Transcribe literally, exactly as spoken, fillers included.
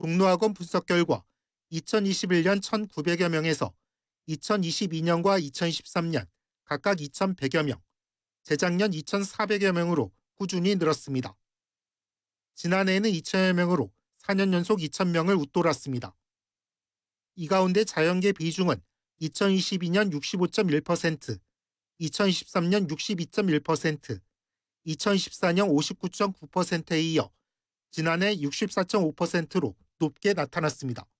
동로학원 분석 결과 이천이십일 년 천구백여 명에서 이천이십이 년과 이천십삼 년 각각 이천백여 명, 재작년 이천사백여 명으로 꾸준히 늘었습니다. 지난해에는 이천여 명으로 사 년 연속 이천 명을 웃돌았습니다. 이 가운데 자연계 비중은 이천이십이 년 육십오 점 일 퍼센트, 이천십삼 년 육십이 점 일 퍼센트, 이천십사 년 오십구 점 구 퍼센트에 이어 지난해 육십사 점 오 퍼센트로 높게 나타났습니다.